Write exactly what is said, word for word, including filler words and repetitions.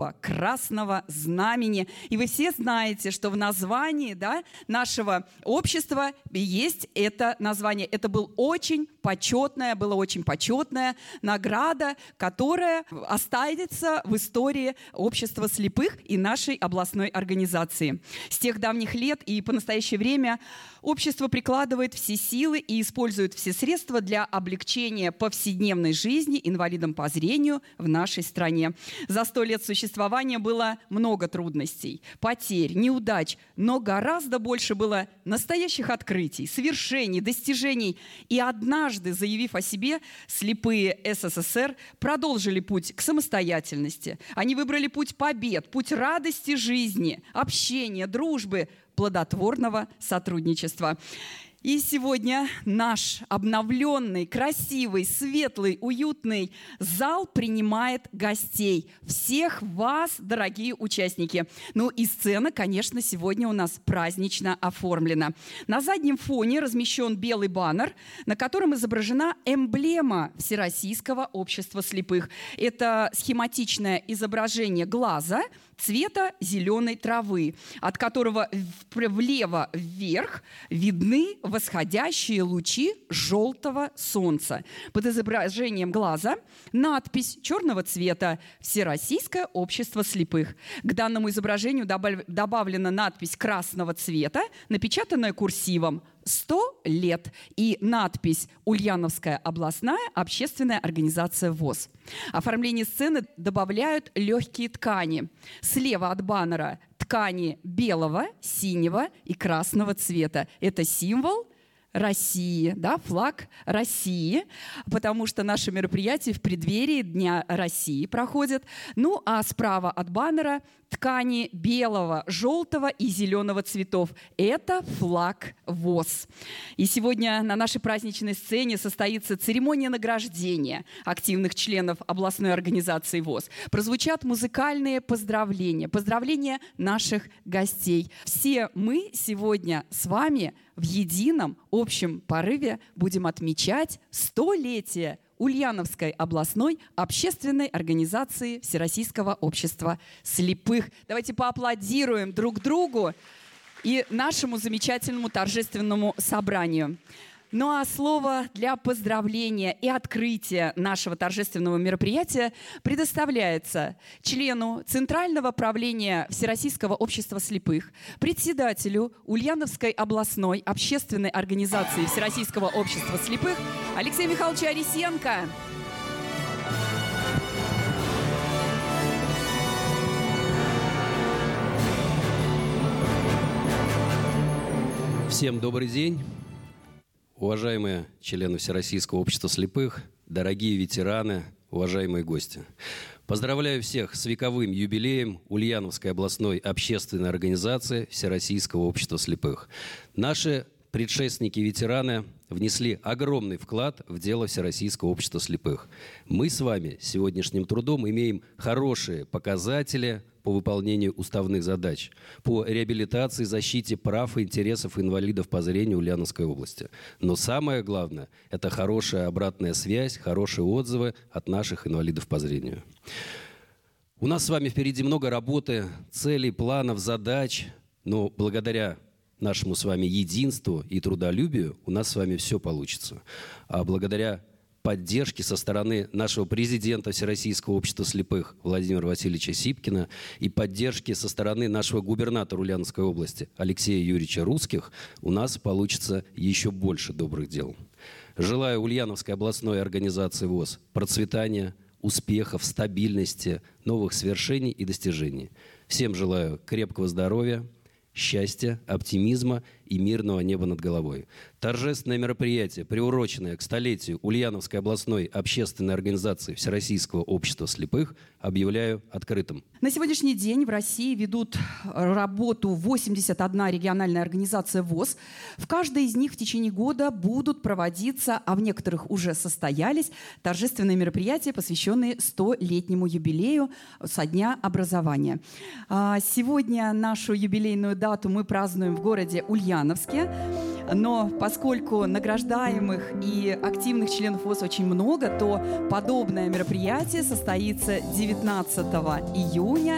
белого, красного знамени. И вы все знаете, что в названии, да, нашего общества есть это название. Это был очень почетная, была очень почетная награда, которая останется в истории общества слепых и нашей областной организации. С тех давних лет и по настоящее время общество прикладывает все силы и использует все средства для облегчения повседневной жизни инвалидам по зрению в нашей стране. За сто лет существования было много трудностей, потерь, неудач, но гораздо больше было настоящих открытий, свершений, достижений. И однажды, заявив о себе, слепые СССР продолжили путь к самостоятельности. Они выбрали путь побед, путь радости жизни, общения, дружбы, плодотворного сотрудничества. И сегодня наш обновленный, красивый, светлый, уютный зал принимает гостей. Всех вас, дорогие участники. Ну и сцена, конечно, сегодня у нас празднично оформлена. На заднем фоне размещен белый баннер, на котором изображена эмблема Всероссийского общества слепых. Это схематичное изображение глаза цвета зеленой травы, от которого влево вверх видны восходящие лучи желтого солнца. Под изображением глаза надпись черного цвета «Всероссийское общество слепых». К данному изображению добавлена надпись красного цвета, напечатанная курсивом «сто лет» и надпись «Ульяновская областная общественная организация ВОС». Оформление сцены добавляют легкие ткани. Слева от баннера ткани белого, синего и красного цвета. Это символ России, да, флаг России, потому что наше мероприятие в преддверии Дня России проходит. Ну, а справа от баннера ткани белого, желтого и зеленого цветов. Это флаг ВОС. И сегодня на нашей праздничной сцене состоится церемония награждения активных членов областной организации ВОС. Прозвучат музыкальные поздравления, поздравления наших гостей. Все мы сегодня с вами в едином общем порыве будем отмечать столетие Ульяновской областной общественной организации Всероссийского общества слепых. Давайте поаплодируем друг другу и нашему замечательному торжественному собранию. Ну а слово для поздравления и открытия нашего торжественного мероприятия предоставляется члену Центрального правления Всероссийского общества слепых, председателю Ульяновской областной общественной организации Всероссийского общества слепых Алексею Михайловичу Арисенко. Всем добрый день. Уважаемые члены Всероссийского общества слепых, дорогие ветераны, уважаемые гости. Поздравляю всех с вековым юбилеем Ульяновской областной общественной организации Всероссийского общества слепых. Наши предшественники-ветераны внесли огромный вклад в дело Всероссийского общества слепых. Мы с вами сегодняшним трудом имеем хорошие показатели по выполнению уставных задач, по реабилитации, защите прав и интересов инвалидов по зрению Ульяновской области. Но самое главное – это хорошая обратная связь, хорошие отзывы от наших инвалидов по зрению. У нас с вами впереди много работы, целей, планов, задач, но благодаря нашему с вами единству и трудолюбию у нас с вами все получится. А благодаря поддержке со стороны нашего президента Всероссийского общества слепых Владимира Васильевича Сипкина и поддержки со стороны нашего губернатора Ульяновской области Алексея Юрьевича Русских у нас получится еще больше добрых дел. Желаю Ульяновской областной организации ВОС процветания, успехов, стабильности, новых свершений и достижений. Всем желаю крепкого здоровья, счастья, оптимизма и мирного неба над головой. Торжественное мероприятие, приуроченное к столетию Ульяновской областной общественной организации Всероссийского общества слепых, объявляю открытым. На сегодняшний день в России ведут работу восемьдесят одна региональная организация ВОС. В каждой из них в течение года будут проводиться, а в некоторых уже состоялись, торжественные мероприятия, посвященные столетнему юбилею со дня образования. Сегодня нашу юбилейную дату мы празднуем в городе Ульяновске. Но поскольку награждаемых и активных членов ВОС очень много, то подобное мероприятие состоится девятнадцатого июня